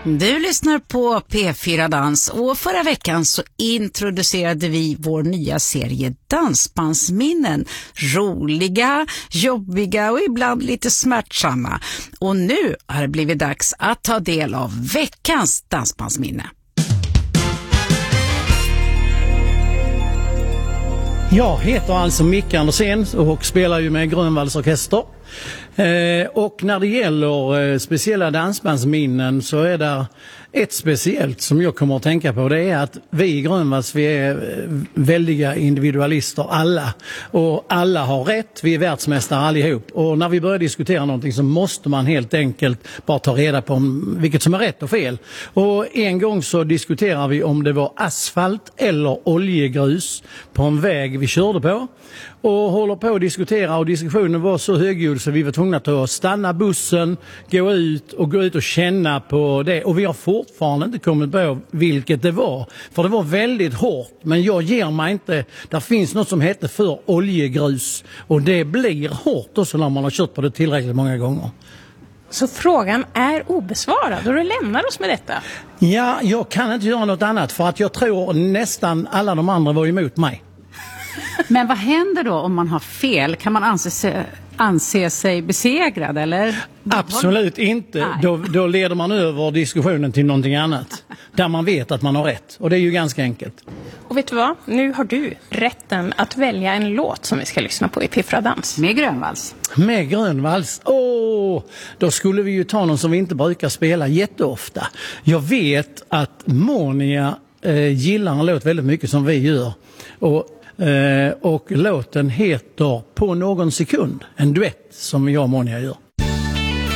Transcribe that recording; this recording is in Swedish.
Du lyssnar på P4 Dans och förra veckan så introducerade vi vår nya serie Dansbandsminnen. Roliga, jobbiga och ibland lite smärtsamma. Och nu har det blivit dags att ta del av veckans dansbandsminne. Jag heter alltså Micke Andersén och spelar ju med Grönvalls orkester. Och när det gäller speciella dansbandsminnen så är det ett speciellt som jag kommer att tänka på. Det är att vi i Grönvalls, vi är väldiga individualister alla. Och alla har rätt, vi är världsmästare allihop. Och när vi börjar diskutera någonting så måste man helt enkelt bara ta reda på vilket som är rätt och fel. Och en gång så diskuterar vi om det var asfalt eller oljegrus på en väg vi körde på. Och håller på att diskutera och diskussionen var så högljudd så vi var tvungna att stanna bussen, gå ut och känna på det. Och vi har fortfarande inte kommit på vilket det var. För det var väldigt hårt, men jag ger mig inte. Där finns något som heter för oljegrus och det blir hårt också när man har kört på det tillräckligt många gånger. Så frågan är obesvarad och du lämnar oss med detta? Ja, jag kan inte göra något annat för att jag tror nästan alla de andra var emot mig. Men vad händer då om man har fel? Kan man anse sig besegrad eller? Absolut inte. Då leder man över diskussionen till någonting annat. Där man vet att man har rätt. Och det är ju ganska enkelt. Och vet du vad? Nu har du rätten att välja en låt som vi ska lyssna på i P4 Dans. Med Grönvalls. Med Grönvalls? Då skulle vi ju ta någon som vi inte brukar spela jätteofta. Jag vet att Monia gillar en låt väldigt mycket som vi gör. Och låten heter På någon sekund. En duett som jag och Monia gör.